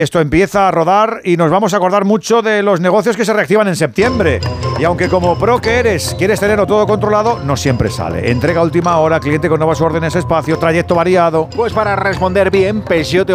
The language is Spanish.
Esto empieza a rodar y nos vamos a acordar mucho de los negocios que se reactivan en septiembre. Y aunque como pro que eres, quieres tenerlo todo controlado, no siempre sale. Entrega a última hora, cliente con nuevas órdenes, espacio, trayecto variado. Pues para responder bien, Peugeot